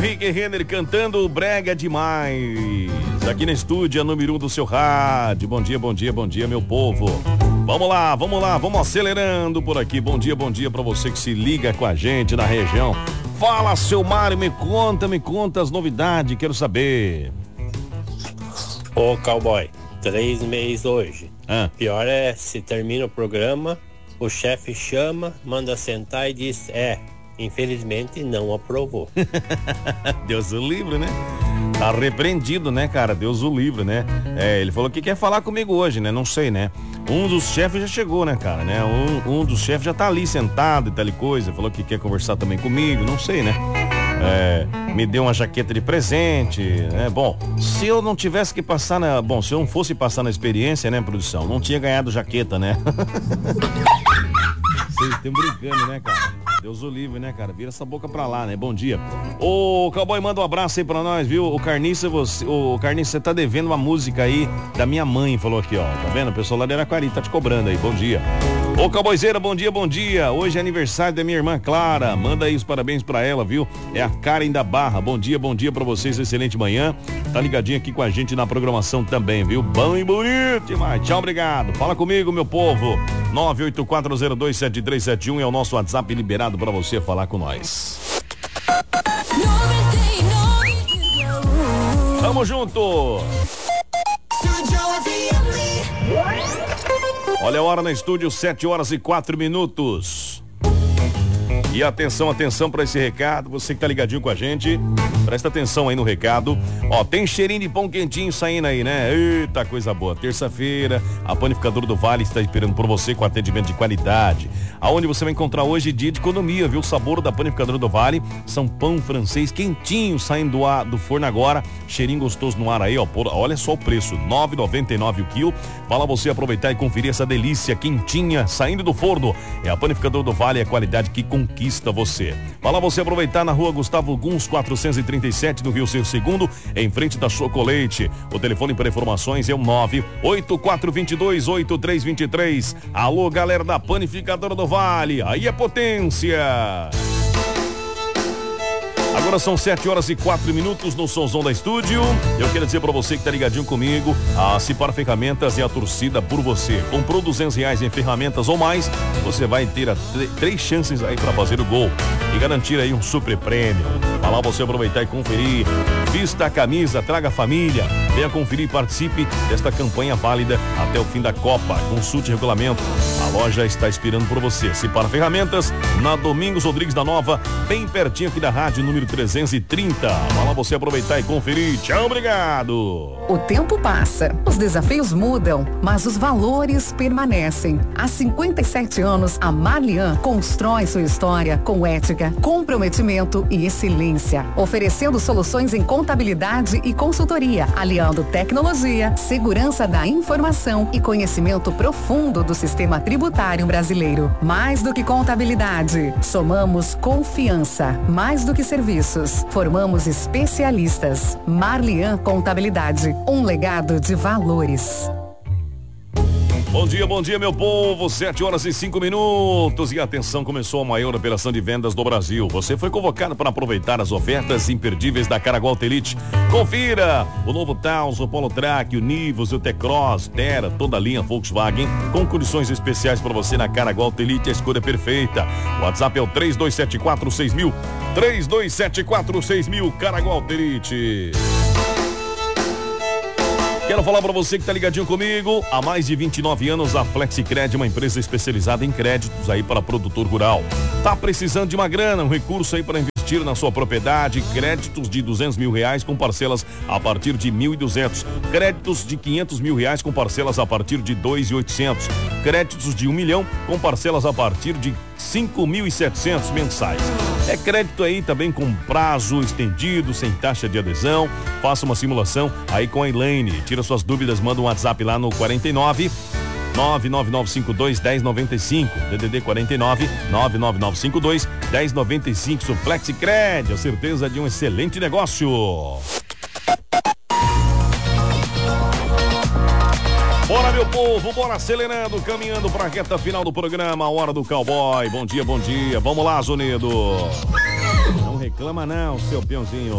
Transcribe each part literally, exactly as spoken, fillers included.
Rick Renner cantando Brega Demais. Aqui no estúdio, a número um do seu rádio. Bom dia, bom dia, bom dia, meu povo. Vamos lá, vamos lá, vamos acelerando por aqui. Bom dia, bom dia pra você que se liga com a gente na região. Fala, seu Mário, me conta, me conta as novidades, quero saber. Ô, cowboy, três meses hoje. Ah. Pior é se termina o programa, o chefe chama, manda sentar e diz, é, infelizmente não aprovou. Deus o livre, né? Tá repreendido, né, cara? Deus o livre, né? É, ele falou que quer falar comigo hoje, né? Não sei, né? Um dos chefes já chegou, né, cara, né? Um, um dos chefes já tá ali sentado e tal e coisa. Falou que quer conversar também comigo, não sei, né? É, me deu uma jaqueta de presente, né? Bom, se eu não tivesse que passar na... Bom, se eu não fosse passar na experiência, né, produção? Não tinha ganhado jaqueta, né? Vocês estão brincando, né, cara? Deus o livre, né, cara? Vira essa boca pra lá, né? Bom dia. Ô, cowboy, manda um abraço aí pra nós, viu? O Carniça, você, o Carniça, você tá devendo uma música aí da minha mãe, falou aqui, ó. Tá vendo? O pessoal lá de Araquari tá te cobrando aí. Bom dia. Ô, cowboyzeira, bom dia, bom dia. Hoje é aniversário da minha irmã Clara. Manda aí os parabéns pra ela, viu? É a Karen da Barra. Bom dia, bom dia pra vocês. Excelente manhã. Tá ligadinho aqui com a gente na programação também, viu? Bom e bonito demais. Tchau, obrigado. Fala comigo, meu povo. nove oito quatro zero dois sete três sete um é o nosso WhatsApp liberado pra você falar com nós. Tamo junto. Olha a hora no estúdio, sete horas e quatro minutos. E atenção, atenção para esse recado, você que tá ligadinho com a gente, presta atenção aí no recado. Ó, tem cheirinho de pão quentinho saindo aí, né? Eita, coisa boa. Terça-feira, a Panificadora do Vale está esperando por você com atendimento de qualidade. Aonde você vai encontrar hoje dia de economia, viu? O sabor da Panificadora do Vale são pão francês quentinho saindo do, ar, do forno agora, cheirinho gostoso no ar aí, ó. Por, olha só o preço, nove reais e noventa e nove centavos o quilo. Vai lá você aproveitar e conferir essa delícia quentinha saindo do forno. É a Panificadora do Vale, é a qualidade que conquista você. Vai lá você aproveitar na rua Gustavo Guns quatrocentos e trinta e sete do Rio Seu Segundo, em frente da Chocolate. O telefone para informações é o nove oito quatro dois dois oito três dois três. Alô, galera da Panificadora do Vale, aí é potência. Agora são sete horas e quatro minutos no Sonzão da Estúdio. Eu quero dizer pra você que tá ligadinho comigo, a Cipar Ferramentas é a torcida por você. Comprou duzentos reais em ferramentas ou mais, você vai ter a três chances aí pra fazer o gol e garantir aí um super prêmio. Vai lá você aproveitar e conferir. Vista a camisa, traga a família. Venha conferir e participe desta campanha válida até o fim da Copa. Consulte o regulamento. A loja está esperando por você. Cipar Ferramentas, na Domingos Rodrigues da Nova, bem pertinho aqui da rádio, número trezentos e trinta. Vai lá você aproveitar e conferir. Tchau, obrigado. O tempo passa, os desafios mudam, mas os valores permanecem. Há cinquenta e sete anos, a Marlian constrói sua história com ética, comprometimento e excelência, oferecendo soluções em contabilidade e consultoria, aliando tecnologia, segurança da informação e conhecimento profundo do sistema tributário brasileiro. Mais do que contabilidade, somamos confiança. Mais do que serviços, formamos especialistas. Marlian Contabilidade, um legado de valores. Bom dia, bom dia, meu povo. sete horas e cinco minutos. E atenção, começou a maior operação de vendas do Brasil. Você foi convocado para aproveitar as ofertas imperdíveis da Caraguá Elite. Confira o novo Taos, o Polo Track, o Nivus, o T-Cross, Terra, toda a linha Volkswagen, com condições especiais para você na Caraguá Elite, a escolha perfeita. O WhatsApp é o três dois sete quatro seis mil. três dois sete quatro seis mil, Caraguá Elite. Quero falar para você que tá ligadinho comigo. Há mais de vinte e nove anos, a Flexicred é uma empresa especializada em créditos aí para produtor rural. Tá precisando de uma grana, um recurso aí para investir na sua propriedade? Créditos de duzentos mil reais com parcelas a partir de mil e duzentos. Créditos de quinhentos mil reais com parcelas a partir de dois mil e oitocentos. Créditos de um milhão com parcelas a partir de cinco mil e setecentos mensais. É crédito aí também com prazo estendido, sem taxa de adesão. Faça uma simulação aí com a Elaine. Tira suas dúvidas, manda um WhatsApp lá no quarenta e nove, nove nove nove cinco dois, um zero nove cinco. D D D quarenta e nove, nove nove nove cinco dois, um zero nove cinco. Flexicred, a certeza de um excelente negócio. Bora, meu povo, bora acelerando, caminhando para a reta final do programa, a hora do cowboy. Bom dia, bom dia. Vamos lá, Zunido. É um recado. reclama não, seu peãozinho.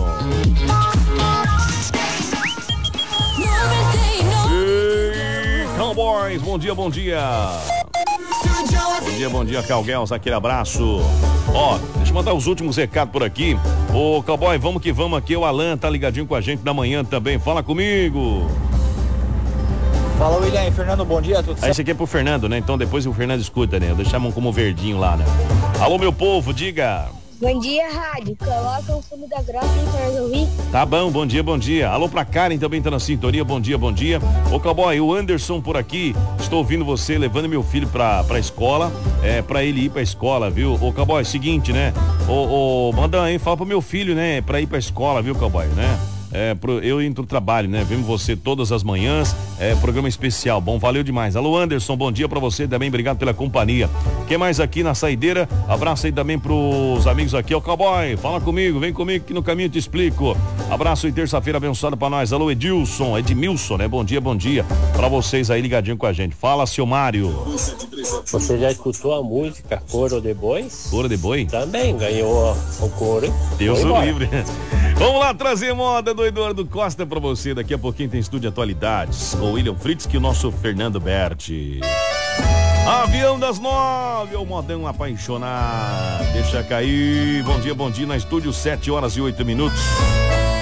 Ei, Cowboys, bom dia, bom dia. Bom dia, bom dia, Calguels, aquele abraço. Ó, deixa eu mandar os últimos recados por aqui. Ô, Cowboy, vamos que vamos aqui. O Alan tá ligadinho com a gente da manhã também. Fala comigo. Fala, William. Fernando, bom dia, tudo certo? Aí esse aqui é pro Fernando, né? Então depois o Fernando escuta, né? Deixamos como verdinho lá, né? Alô, meu povo, diga. Bom dia, rádio. Coloca o fundo da grossa aí pra nós ouvir. Tá bom, bom dia, bom dia. Alô pra Karen, também tá na sintonia. Bom dia, bom dia. Ô, Cowboy, o Anderson por aqui. Estou ouvindo você, levando meu filho pra, pra escola. É, pra ele ir pra escola, viu? Ô, Cowboy, seguinte, né? Ô, ô, manda aí, fala pro meu filho, né? Pra ir pra escola, viu, Cowboy, né? É, pro, eu entro no trabalho, né? Vemos você todas as manhãs, é, programa especial, bom, valeu demais. Alô, Anderson, bom dia pra você também, obrigado pela companhia. Quem mais aqui na saideira? Abraço aí também pros amigos aqui, ó, Cowboy, fala comigo, vem comigo que no caminho eu te explico. Abraço e terça-feira abençoada pra nós. Alô, Edilson, Edmilson, né? Bom dia, bom dia pra vocês aí ligadinho com a gente. Fala, seu Mário. Você já escutou a música Coro de Boi? Coro de Boi? Também ganhou o coro. Deus o livre. Vamos lá trazer moda do Eduardo Costa pra você. Daqui a pouquinho tem Estúdio Atualidades com o William Fritz e o nosso Fernando Berti. Avião das nove, o modão apaixonado. Deixa cair. Bom dia, bom dia na Estúdio, sete horas e oito minutos.